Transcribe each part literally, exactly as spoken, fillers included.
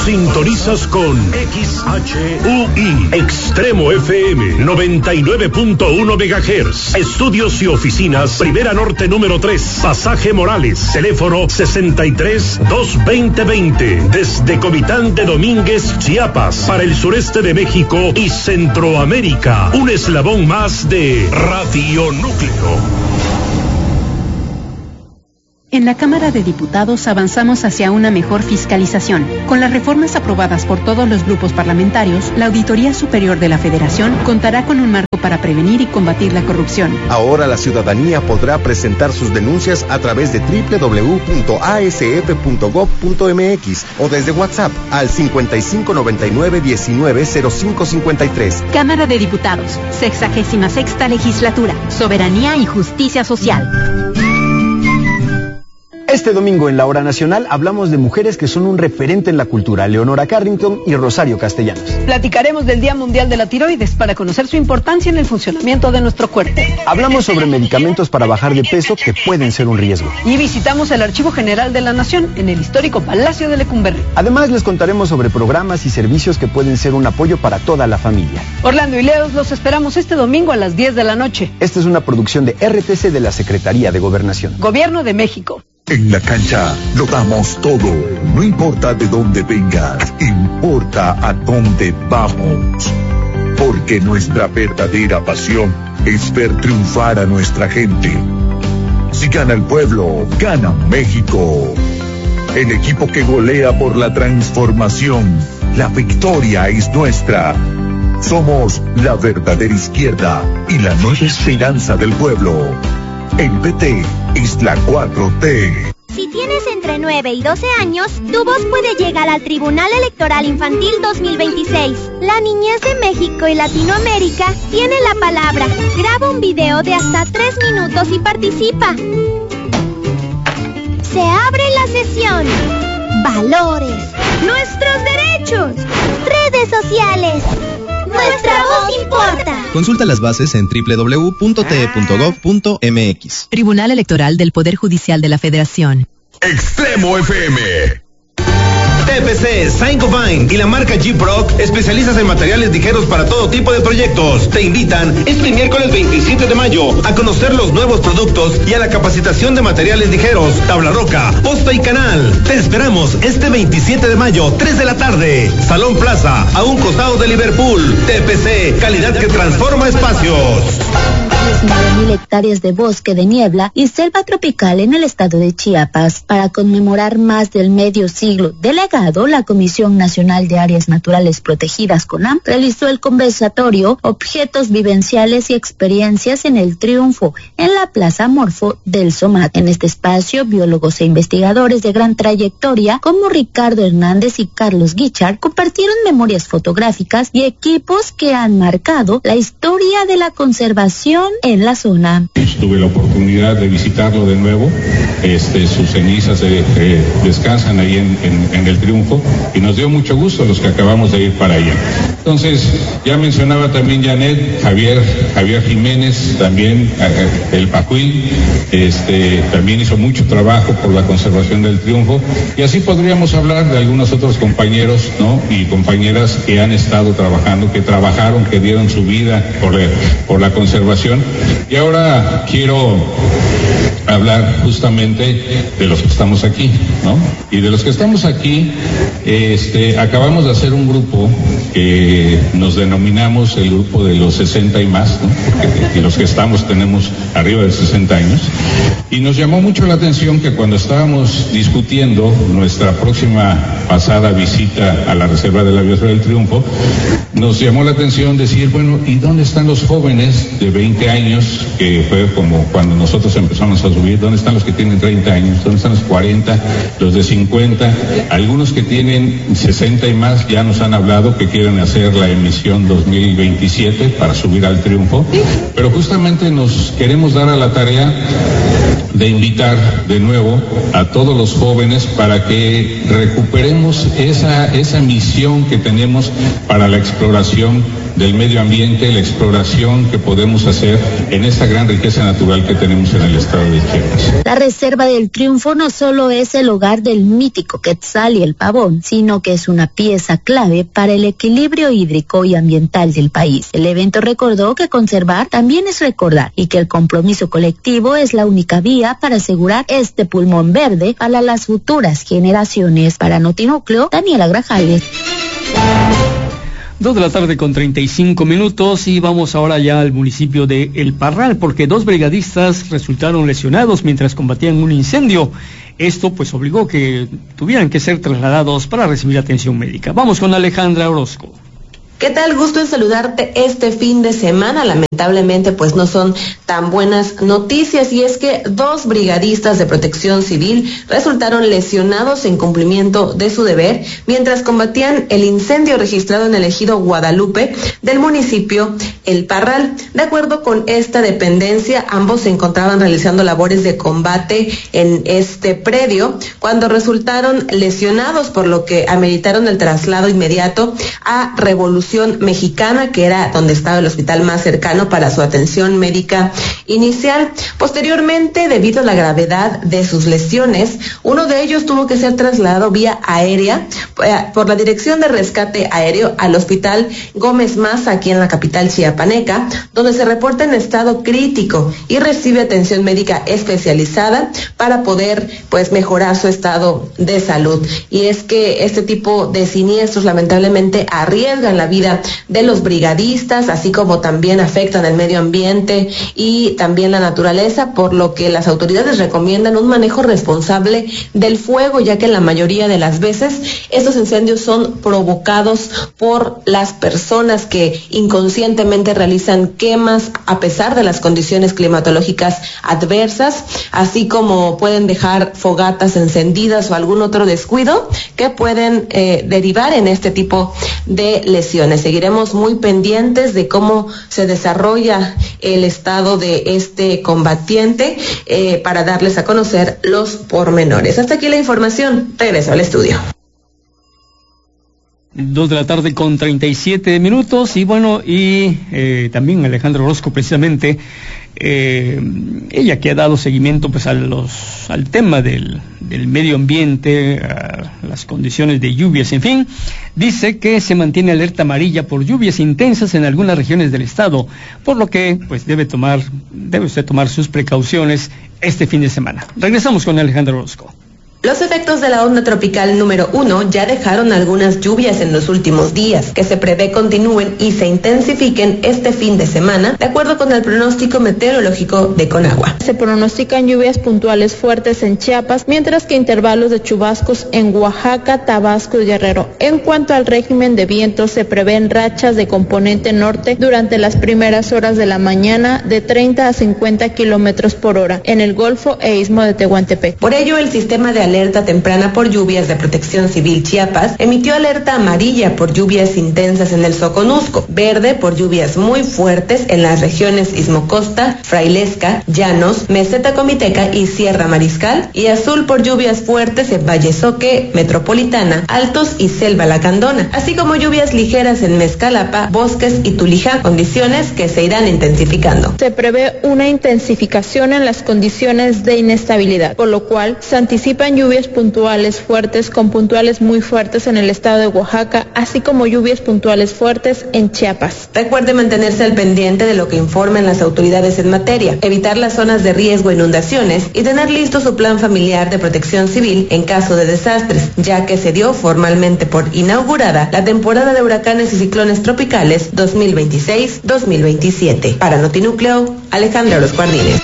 Sintonizas con X H U I, Extremo F M, noventa y nueve punto uno megahertz. Estudios y oficinas, Primera Norte número tres, Pasaje Morales, teléfono sesenta y tres, dos veinte veinte. Desde Comitán de Domínguez, Chiapas, para el sureste de México y Centroamérica. Un eslabón más de Radio Núcleo. En la Cámara de Diputados avanzamos hacia una mejor fiscalización. Con las reformas aprobadas por todos los grupos parlamentarios, la Auditoría Superior de la Federación contará con un marco para prevenir y combatir la corrupción. Ahora la ciudadanía podrá presentar sus denuncias a través de doble u doble u doble u punto a s f punto gob punto m x o desde WhatsApp al cincuenta y cinco noventa y nueve diecinueve cero cinco cincuenta y tres. Cámara de Diputados, sexagésima sexta Legislatura, Soberanía y Justicia Social. Este domingo en la Hora Nacional hablamos de mujeres que son un referente en la cultura, Leonora Carrington y Rosario Castellanos. Platicaremos del Día Mundial de la Tiroides para conocer su importancia en el funcionamiento de nuestro cuerpo. Hablamos sobre medicamentos para bajar de peso que pueden ser un riesgo. Y visitamos el Archivo General de la Nación en el histórico Palacio de Lecumberri. Además les contaremos sobre programas y servicios que pueden ser un apoyo para toda la familia. Orlando y Leos los esperamos este domingo a las diez de la noche. Esta es una producción de R T C de la Secretaría de Gobernación. Gobierno de México. En la cancha lo damos todo, no importa de dónde vengas, importa a dónde vamos. Porque nuestra verdadera pasión es ver triunfar a nuestra gente. Si gana el pueblo, gana México. El equipo que golea por la transformación, la victoria es nuestra. Somos la verdadera izquierda y la nueva esperanza del pueblo. El P T es la cuatro T. Si tienes entre nueve y doce años, tu voz puede llegar al Tribunal Electoral Infantil dos mil veintiséis. La niñez de México y Latinoamérica tiene la palabra. Graba un video de hasta tres minutos y participa. Se abre la sesión. Valores. Nuestros derechos. Redes sociales. Nuestra voz importa. Consulta las bases en doble u doble u doble u punto t e punto gob punto m x. Tribunal Electoral del Poder Judicial de la Federación. Extremo F M. T P C, Saint-Gobain y la marca G-Proc, especialistas en materiales ligeros para todo tipo de proyectos, te invitan este miércoles veintisiete de mayo a conocer los nuevos productos y a la capacitación de materiales ligeros, tabla roca, posta y canal. Te esperamos este veintisiete de mayo, tres de la tarde, Salón Plaza, a un costado de Liverpool. T P C, calidad que transforma espacios. diecinueve mil hectáreas de bosque de niebla y selva tropical en el estado de Chiapas. Para conmemorar más del medio siglo de legado, la Comisión Nacional de Áreas Naturales Protegidas, CONAM, realizó el conversatorio Objetos Vivenciales y Experiencias en el Triunfo en la Plaza Morfo del SOMAT. En este espacio, biólogos e investigadores de gran trayectoria como Ricardo Hernández y Carlos Guichard compartieron memorias fotográficas y equipos que han marcado la historia de la conservación en la zona. Tuve la oportunidad de visitarlo de nuevo. Este, sus cenizas eh, eh, descansan ahí en, en, en el Triunfo y nos dio mucho gusto los que acabamos de ir para allá. Entonces, ya mencionaba también Janet, Javier, Javier Jiménez, también eh, el Pacuil, este, también hizo mucho trabajo por la conservación del Triunfo, y así podríamos hablar de algunos otros compañeros, ¿no? Y compañeras que han estado trabajando, que trabajaron, que dieron su vida por, el, por la conservación. Y ahora quiero hablar justamente de los que estamos aquí, ¿no? Y de los que estamos aquí, este, acabamos de hacer un grupo que nos denominamos el grupo de los sesenta y más, ¿no? Porque los que estamos tenemos arriba de sesenta años. Y nos llamó mucho la atención que cuando estábamos discutiendo nuestra próxima pasada visita a la Reserva de la Biosfera del Triunfo, nos llamó la atención decir, bueno, ¿y dónde están los jóvenes de veinte años, que fue como cuando nosotros empezamos a subir? ¿Dónde están los que tienen treinta años? ¿Dónde están los cuarenta? ¿Los de cincuenta? Algunos que tienen sesenta y más ya nos han hablado que quieren hacer la emisión dos mil veintisiete para subir al Triunfo, pero justamente nos queremos dar a la tarea de invitar de nuevo a todos los jóvenes para que recuperemos esa, esa misión que tenemos para la exploración del medio ambiente, la exploración que podemos hacer en esta gran riqueza natural que tenemos en el estado de Chiapas. La Reserva del Triunfo no solo es el hogar del mítico quetzal y el pavón, sino que es una pieza clave para el equilibrio hídrico y ambiental del país. El evento recordó que conservar también es recordar y que el compromiso colectivo es la única vía para asegurar este pulmón verde para las futuras generaciones. Para Notinúcleo, Daniela Grajales. Dos de la tarde con treinta y cinco minutos y vamos ahora ya al municipio de El Parral porque dos brigadistas resultaron lesionados mientras combatían un incendio. Esto pues obligó que tuvieran que ser trasladados para recibir atención médica. Vamos con Alejandra Orozco. ¿Qué tal? Gusto en saludarte este fin de semana. Lamentablemente, pues no son tan buenas noticias y es que dos brigadistas de protección civil resultaron lesionados en cumplimiento de su deber mientras combatían el incendio registrado en el ejido Guadalupe del municipio El Parral. De acuerdo con esta dependencia, ambos se encontraban realizando labores de combate en este predio cuando resultaron lesionados, por lo que ameritaron el traslado inmediato a Revolución Mexicana, que era donde estaba el hospital más cercano para su atención médica inicial. Posteriormente, debido a la gravedad de sus lesiones, uno de ellos tuvo que ser trasladado vía aérea por la Dirección de Rescate Aéreo al Hospital Gómez Maza, aquí en la capital chiapaneca, donde se reporta en estado crítico y recibe atención médica especializada para poder pues mejorar su estado de salud. Y es que este tipo de siniestros lamentablemente arriesgan la vida de los brigadistas, así como también afectan el medio ambiente y también la naturaleza, por lo que las autoridades recomiendan un manejo responsable del fuego, ya que la mayoría de las veces estos incendios son provocados por las personas que inconscientemente realizan quemas a pesar de las condiciones climatológicas adversas, así como pueden dejar fogatas encendidas o algún otro descuido que pueden eh, derivar en este tipo de lesiones. Seguiremos muy pendientes de cómo se desarrolla el estado de este combatiente eh, para darles a conocer los pormenores. Hasta aquí la información. Regreso al estudio. Dos de la tarde con treinta y siete minutos y bueno, y eh, también Alejandro Orozco precisamente, eh, ella que ha dado seguimiento pues a los, al tema del, del medio ambiente, a las condiciones de lluvias, en fin, dice que se mantiene alerta amarilla por lluvias intensas en algunas regiones del estado, por lo que pues debe tomar, debe usted tomar sus precauciones este fin de semana. Regresamos con Alejandro Orozco. Los efectos de la onda tropical número uno ya dejaron algunas lluvias en los últimos días, que se prevé continúen y se intensifiquen este fin de semana, de acuerdo con el pronóstico meteorológico de Conagua. Se pronostican lluvias puntuales fuertes en Chiapas, mientras que intervalos de chubascos en Oaxaca, Tabasco y Guerrero. En cuanto al régimen de vientos, se prevén rachas de componente norte durante las primeras horas de la mañana de treinta a cincuenta kilómetros por hora en el Golfo e Istmo de Tehuantepec. Por ello, el sistema de alerta temprana por lluvias de Protección Civil Chiapas emitió alerta amarilla por lluvias intensas en el Soconusco, verde por lluvias muy fuertes en las regiones Istmo-Costa, Frailesca, Llanos, Meseta Comiteca y Sierra Mariscal, y azul por lluvias fuertes en Valle Soque, Metropolitana, Altos y Selva Lacandona, así como lluvias ligeras en Mezcalapa, Bosques y Tulijá, condiciones que se irán intensificando. Se prevé una intensificación en las condiciones de inestabilidad, por lo cual se anticipan lluvias puntuales fuertes con puntuales muy fuertes en el estado de Oaxaca, así como lluvias puntuales fuertes en Chiapas. Recuerde mantenerse al pendiente de lo que informen las autoridades en materia, evitar las zonas de riesgo e inundaciones y tener listo su plan familiar de protección civil en caso de desastres, ya que se dio formalmente por inaugurada la temporada de huracanes y ciclones tropicales dos mil veintiséis dos mil veintisiete. Para Notinúcleo, Alejandra Orozco Ardínez.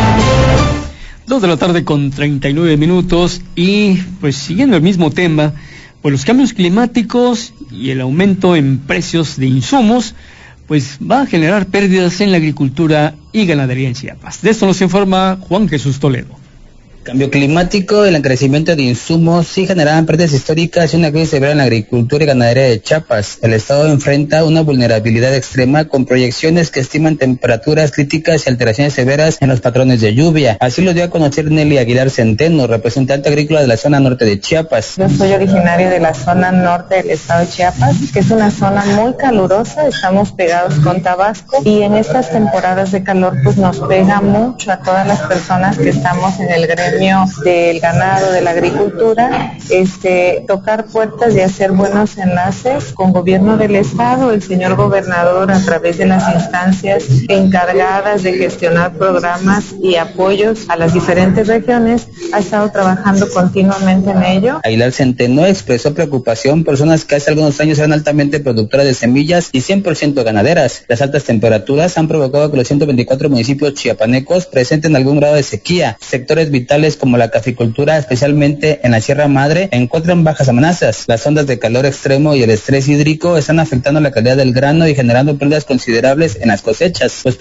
Dos de la tarde con treinta y nueve minutos y pues siguiendo el mismo tema, pues los cambios climáticos y el aumento en precios de insumos pues va a generar pérdidas en la agricultura y ganadería en Chiapas. De esto nos informa Juan Jesús Toledo. Cambio climático, el encarecimiento de insumos sí generaban pérdidas históricas y una crisis severa en la agricultura y ganadería de Chiapas. El estado enfrenta una vulnerabilidad extrema con proyecciones que estiman temperaturas críticas y alteraciones severas en los patrones de lluvia. Así lo dio a conocer Nelly Aguilar Centeno, representante agrícola de la zona norte de Chiapas. Yo soy originaria de la zona norte del estado de Chiapas, que es una zona muy calurosa, estamos pegados con Tabasco y en estas temporadas de calor pues nos pega mucho a todas las personas que estamos en el gremio del ganado, de la agricultura, este, tocar puertas y hacer buenos enlaces con gobierno del estado. El señor gobernador, a través de las instancias encargadas de gestionar programas y apoyos a las diferentes regiones, ha estado trabajando continuamente en ello. Aguilar Centeno expresó preocupación por zonas que hace algunos años eran altamente productoras de semillas y cien por ciento ganaderas. Las altas temperaturas han provocado que los ciento veinticuatro municipios chiapanecos presenten algún grado de sequía. Sectores vitales como la caficultura, especialmente en la Sierra Madre, encuentran bajas amenazas. Las ondas de calor extremo y el estrés hídrico están afectando la calidad del grano y generando pérdidas considerables en las cosechas. Los